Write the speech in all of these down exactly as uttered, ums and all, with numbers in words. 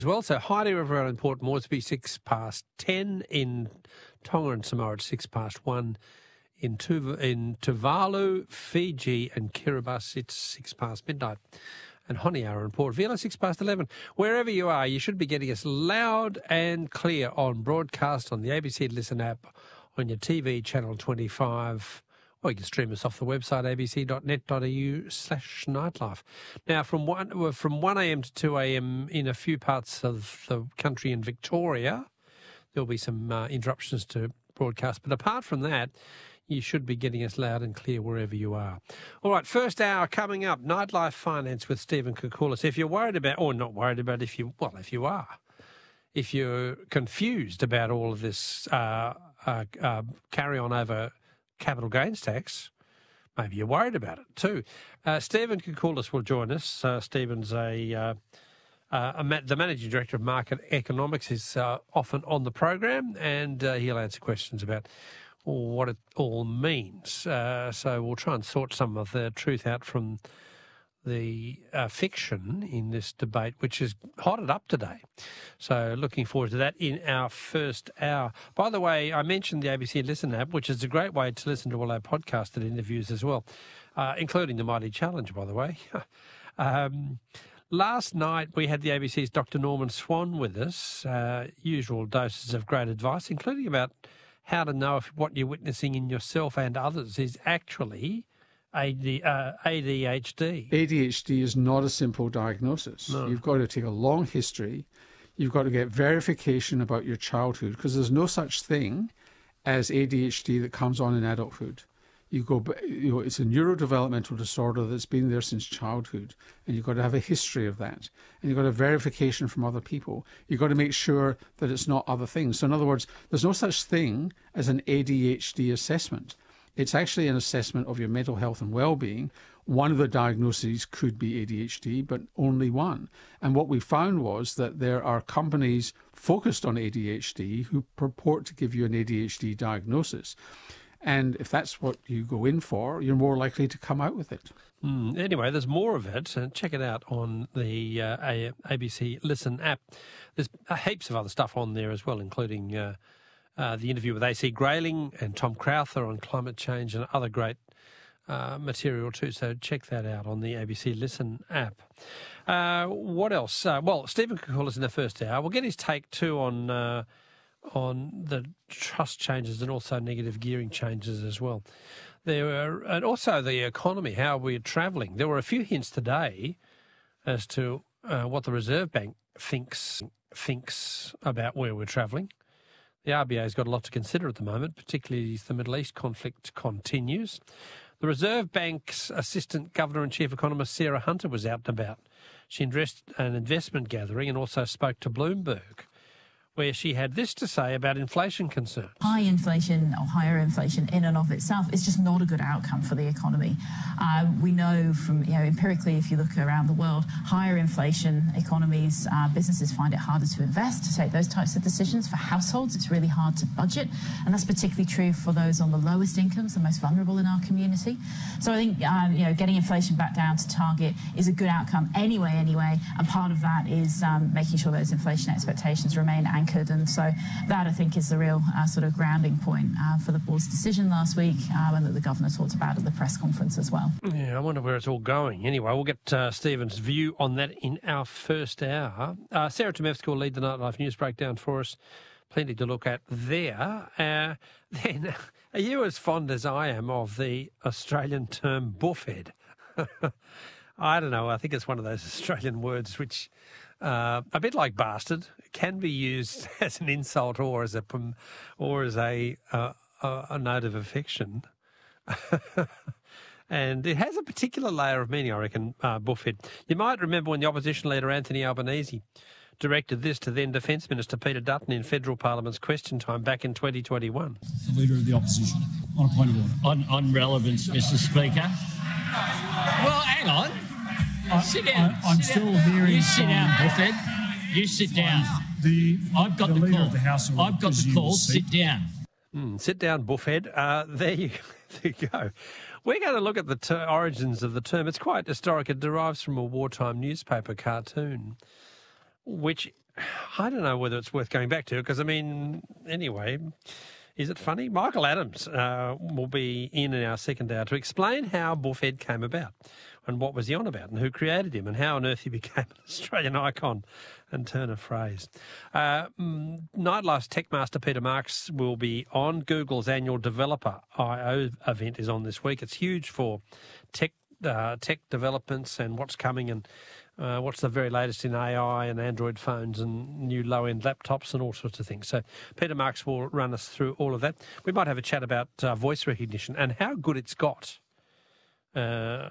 as well. So Heidi River in Port Moresby, six past ten. In Tonga and Samoa at six past one. In, Tuv- in Tuvalu, Fiji and Kiribati, it's six past midnight. And Honiara and Port Vila, six past eleven. Wherever you are, you should be getting us loud and clear on broadcast on the A B C Listen app, on your T V, Channel twenty-five, or you can stream us off the website, abc.net.au slash nightlife. Now, from one from one a.m. to two a.m. in a few parts of the country in Victoria, there'll be some uh, interruptions to broadcast. But apart from that, you should be getting us loud and clear wherever you are. All right, first hour coming up, Nightlife Finance with Stephen Koukoulas. If you're worried about, or not worried about, if you, well, if you are, if you're confused about all of this uh, uh, uh, carry on over capital gains tax, maybe you're worried about it too. Uh, Stephen Koukoulas will join us. Uh, Stephen's a, uh, uh, a ma- the Managing Director of Market Economics, is uh, often on the program, and uh, he'll answer questions about what it all means. Uh, so we'll try and sort some of the truth out from the uh, fiction in this debate, which has hotted up today. So looking forward to that in our first hour. By the way, I mentioned the A B C Listen app, which is a great way to listen to all our podcasted interviews as well, uh, including the Mighty Challenge, by the way. um, last night we had the A B C's Doctor Norman Swan with us, uh, usual doses of great advice, including about how to know if what you're witnessing in yourself and others is actually A D, uh, A D H D. A D H D is not a simple diagnosis. No. You've got to take a long history. You've got to get verification about your childhood, because there's no such thing as A D H D that comes on in adulthood. You go, you know, it's a neurodevelopmental disorder that's been there since childhood, and you've got to have a history of that, and you've got a verification from other people. You've got to make sure that it's not other things. So in other words, there's no such thing as an A D H D assessment. It's actually an assessment of your mental health and well-being. One of the diagnoses could be A D H D, but only one. And what we found was that there are companies focused on A D H D who purport to give you an A D H D diagnosis. And if that's what you go in for, you're more likely to come out with it. Mm, anyway, there's more of it. Uh, check it out on the uh, A- ABC Listen app. There's uh, heaps of other stuff on there as well, including uh, uh, the interview with A C Grayling and Tom Crowther on climate change and other great uh, material too. So check that out on the A B C Listen app. Uh, what else? Uh, well, Stephen Koukoulas in the first hour. We'll get his take too on... Uh, on the trust changes and also negative gearing changes as well. There were, and also the economy, how we're travelling. There were a few hints today as to uh, what the Reserve Bank thinks thinks about where we're travelling. The R B A's got a lot to consider at the moment, particularly as the Middle East conflict continues. The Reserve Bank's Assistant Governor and Chief Economist Sarah Hunter was out and about. She addressed an investment gathering and also spoke to Bloomberg, where she had this to say about inflation concerns. High inflation or higher inflation in and of itself is just not a good outcome for the economy. Uh, we know from, you know, empirically, if you look around the world, higher inflation economies, uh, businesses find it harder to invest, to take those types of decisions. For households, it's really hard to budget, and that's particularly true for those on the lowest incomes, the most vulnerable in our community. So I think, um, you know, getting inflation back down to target is a good outcome anyway, anyway, and part of that is um, making sure those inflation expectations remain anchored. And so that, I think, is the real uh, sort of grounding point uh, for the board's decision last week, um, and that the governor talked about at the press conference as well. Yeah, I wonder where it's all going. Anyway, we'll get uh, Stephen's view on that in our first hour. Uh, Sarah Tomevska will lead the Nightlife News breakdown for us. Plenty to look at there. Uh, then, are you as fond as I am of the Australian term buffhead? I don't know. I think it's one of those Australian words which, uh, a bit like bastard, can be used as an insult or as a or as a uh, a note of affection. And it has a particular layer of meaning, I reckon, uh, buffhead. You might remember when the opposition leader Anthony Albanese directed this to then Defence Minister Peter Dutton in Federal Parliament's question time back in twenty twenty-one. The Leader of the Opposition, on a point of order. On, on relevance, Mister Speaker. Well, hang on. I, sit down. I, I'm sit still down. hearing... You sit down, Buffett. You sit down. The, I've got the, the, Leader call. of the House... I've got the call. Sit down. Mm, sit down, buffhead. Uh, there, you, there you go. We're going to look at the ter- origins of the term. It's quite historic. It derives from a wartime newspaper cartoon, which I don't know whether it's worth going back to because, I mean, anyway, is it funny? Michael Adams uh, will be in in our second hour to explain how Buffhead came about and what was he on about and who created him and how on earth he became an Australian icon and turn of phrase. Uh, Nightlife's tech master Peter Marks will be on. Google's annual Developer I O event is on this week. It's huge for tech uh, tech developments and what's coming and Uh, what's the very latest in A I and Android phones and new low-end laptops and all sorts of things. So Peter Marks will run us through all of that. We might have a chat about uh, voice recognition and how good it's got. Uh,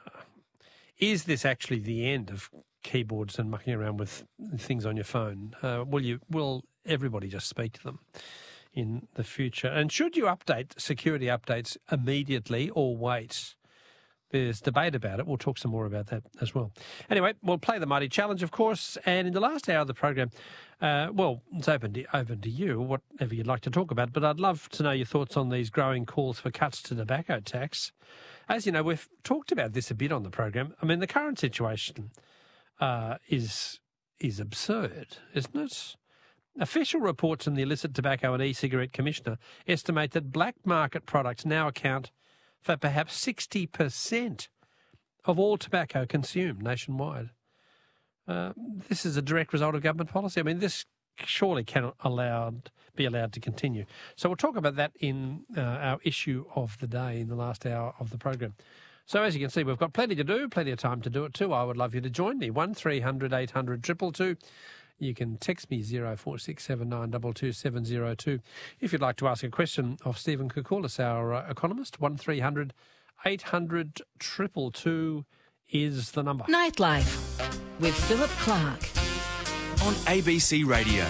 is this actually the end of keyboards and mucking around with things on your phone? Uh, will you? Will everybody just speak to them in the future? And should you update security updates immediately or wait? There's debate about it. We'll talk some more about that as well. Anyway, we'll play the Mighty Challenge, of course. And in the last hour of the program, uh, well, it's open to, open to you, whatever you'd like to talk about. But I'd love to know your thoughts on these growing calls for cuts to tobacco tax. As you know, we've talked about this a bit on the program. I mean, the current situation uh, is is absurd, isn't it? Official reports from the Illicit Tobacco and E-Cigarette Commissioner estimate that black market products now account for perhaps sixty percent of all tobacco consumed nationwide. Uh, this is a direct result of government policy. I mean, this surely cannot allowed, be allowed to continue. So we'll talk about that in uh, our issue of the day in the last hour of the program. So as you can see, we've got plenty to do, plenty of time to do it too. I would love you to join me, one three hundred eight hundred two two two. You can text me zero four six seven nine two two seven zero two. If you'd like to ask a question of Stephen Koukoulas, our uh, economist, one three hundred eight hundred two two two is the number. Nightlife with Philip Clark on A B C Radio.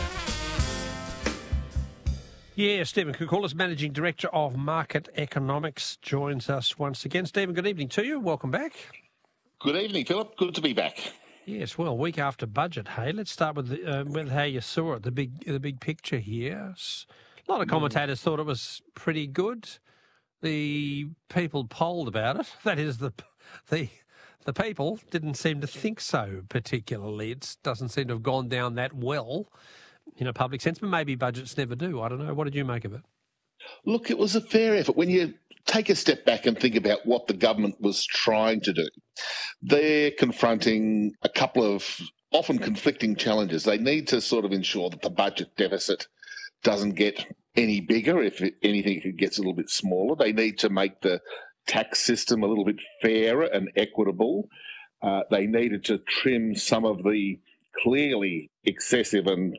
Yeah, Stephen Koukoulas, Managing Director of Market Economics, joins us once again. Stephen, good evening to you. Welcome back. Good evening, Philip. Good to be back. Yes, well, week after budget, hey, let's start with the, uh, with how you saw it, the big the big picture here. A lot of commentators thought it was pretty good. The people polled about it, that is, the the the people didn't seem to think so particularly. It doesn't seem to have gone down that well in a public sense, but maybe budgets never do. I don't know. What did you make of it? Look, it was a fair effort. When you take a step back and think about what the government was trying to do, they're confronting a couple of often conflicting challenges. They need to sort of ensure that the budget deficit doesn't get any bigger. If anything, it gets a little bit smaller. They need to make the tax system a little bit fairer and equitable. Uh, they needed to trim some of the clearly excessive and